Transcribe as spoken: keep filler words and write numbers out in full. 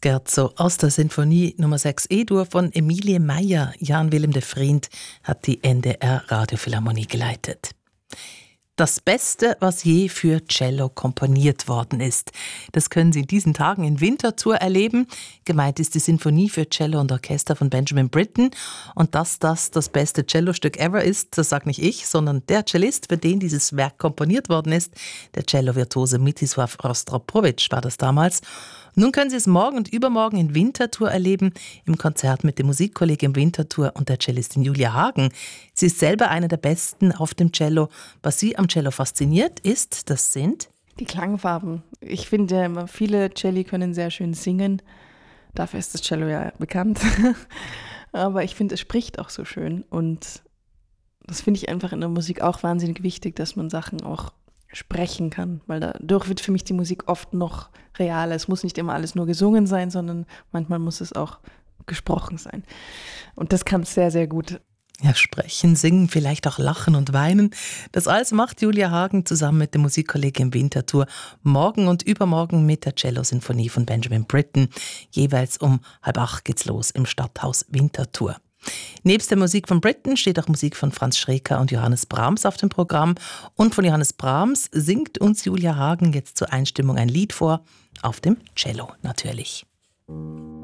Scherzo aus der Sinfonie Nummer sechs E-Dur von Emilie Meyer. Jan Willem de Vriend hat die N D R Radiophilharmonie geleitet. Das Beste, was je für Cello komponiert worden ist. Das können Sie in diesen Tagen in Winterthur erleben. Gemeint ist die Sinfonie für Cello und Orchester von Benjamin Britten. Und dass das das beste Cellostück ever ist, das sagt nicht ich, sondern der Cellist, für den dieses Werk komponiert worden ist. Der Cello-Virtuose Mitislav Rostropowitsch war das damals. Nun können Sie es morgen und übermorgen in Winterthur erleben, im Konzert mit dem Musikkollegium Winterthur und der Cellistin Julia Hagen. Sie ist selber eine der Besten auf dem Cello. Was sie am Cello fasziniert ist, das sind die Klangfarben. Ich finde, viele Celli können sehr schön singen. Dafür ist das Cello ja bekannt. Aber ich finde, es spricht auch so schön. Und das finde ich einfach in der Musik auch wahnsinnig wichtig, dass man Sachen auch sprechen kann, weil dadurch wird für mich die Musik oft noch realer. Es muss nicht immer alles nur gesungen sein, sondern manchmal muss es auch gesprochen sein. Und das kann es sehr, sehr gut. Ja, sprechen, singen, vielleicht auch lachen und weinen. Das alles macht Julia Hagen zusammen mit dem Musikkollegium Winterthur morgen und übermorgen mit der Cello-Sinfonie von Benjamin Britten. Jeweils um halb acht geht's los im Stadthaus Winterthur. Nebst der Musik von Britten steht auch Musik von Franz Schreker und Johannes Brahms auf dem Programm. Und von Johannes Brahms singt uns Julia Hagen jetzt zur Einstimmung ein Lied vor, auf dem Cello natürlich.